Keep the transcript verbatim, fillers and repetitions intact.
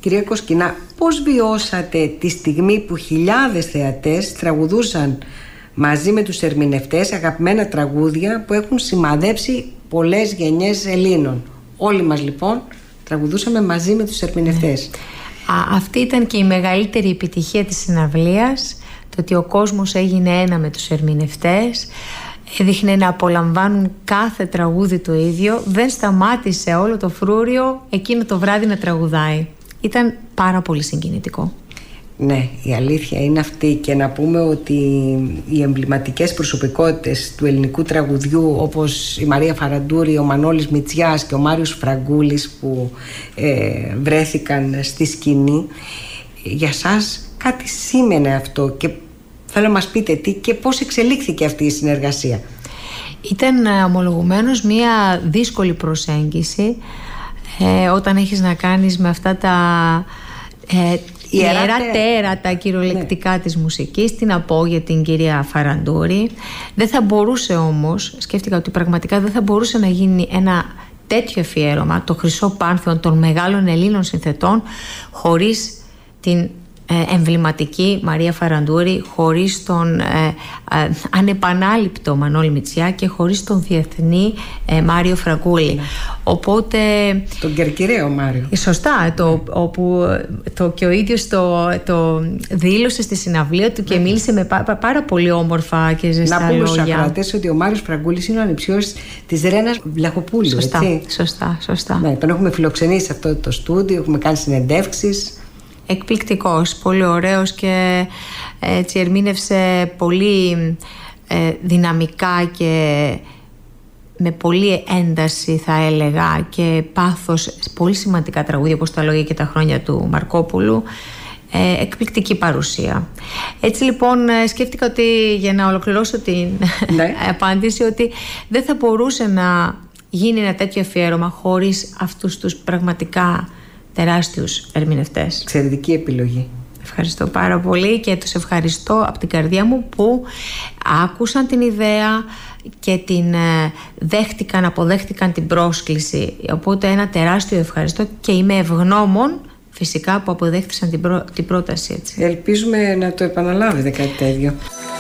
Κυρία Κοσκινά, πώς βιώσατε τη στιγμή που χιλιάδες θεατές τραγουδούσαν μαζί με τους ερμηνευτές αγαπημένα τραγούδια που έχουν σημαδέψει πολλές γενιές Ελλήνων? Όλοι μας λοιπόν τραγουδούσαμε μαζί με τους ερμηνευτές. Α, αυτή ήταν και η μεγαλύτερη επιτυχία της συναυλίας, το ότι ο κόσμος έγινε ένα με τους ερμηνευτές, έδειχνε να απολαμβάνουν κάθε τραγούδι το ίδιο, δεν σταμάτησε όλο το φρούριο εκείνο το βράδυ να τραγουδάει. Ήταν πάρα πολύ συγκινητικό. Ναι, η αλήθεια είναι αυτή, και να πούμε ότι οι εμβληματικές προσωπικότητες του ελληνικού τραγουδιού, όπως η Μαρία Φαραντούρη, ο Μανώλης Μητσιάς και ο Μάριος Φραγκούλης, που ε, βρέθηκαν στη σκηνή, για σας κάτι σήμαινε αυτό, και θέλω να μας πείτε τι και πώς εξελίχθηκε αυτή η συνεργασία. Ήταν ομολογουμένως μια δύσκολη προσέγγιση ε, όταν έχεις να κάνεις με αυτά τα ε, ιερά τέρατα κυριολεκτικά, ναι, της μουσικής. Τι να πω για την κυρία Φαραντούρη. Δεν θα μπορούσε όμως, σκέφτηκα ότι πραγματικά δεν θα μπορούσε να γίνει ένα τέτοιο αφιέρωμα, το Χρυσό Πάνθεον των μεγάλων Ελλήνων συνθετών, χωρίς την εμβληματική Μαρία Φαραντούρη, χωρίς τον ε, ε, ανεπανάληπτο Μανώλη Μητσιά και χωρίς τον διεθνή ε, Μάριο Φραγκούλη. Ναι. Οπότε... τον Κερκυραίο Μάριο. Σωστά, το, όπου το, και ο ίδιος το, το δήλωσε στη συναυλία του και, ναι, μίλησε με πά, πάρα πολύ όμορφα και ζεστά λόγια. Να πούμε στους ακροατές ότι ο Μάριος Φραγκούλης είναι ο ανιψιός της Ρένας Βλαχοπούλου. Σωστά, έτσι? σωστά, σωστά. Ναι, τον έχουμε φιλοξενήσει σε αυτό το στούντιο, έχουμε κάνει συνεντεύξεις. Εκπληκτικός, πολύ ωραίος, και έτσι ερμήνευσε πολύ ε, δυναμικά και με πολλή ένταση, θα έλεγα, και πάθος, πολύ σημαντικά τραγούδια όπως τα λόγια και τα χρόνια του Μαρκόπουλου. Ε, εκπληκτική παρουσία. Έτσι λοιπόν σκέφτηκα ότι, για να ολοκληρώσω την, ναι, απάντηση, ότι δεν θα μπορούσε να γίνει ένα τέτοιο αφιέρωμα χωρίς αυτούς τους πραγματικά τεράστιους ερμηνευτές. Εξαιρετική επιλογή. Ευχαριστώ πάρα πολύ, και τους ευχαριστώ από την καρδιά μου που άκουσαν την ιδέα και την δέχτηκαν, αποδέχτηκαν την πρόσκληση. Οπότε ένα τεράστιο ευχαριστώ, και είμαι ευγνώμων φυσικά που αποδέχτησαν την, πρό... την πρόταση. Έτσι. Ελπίζουμε να το επαναλάβετε κάτι τέτοιο.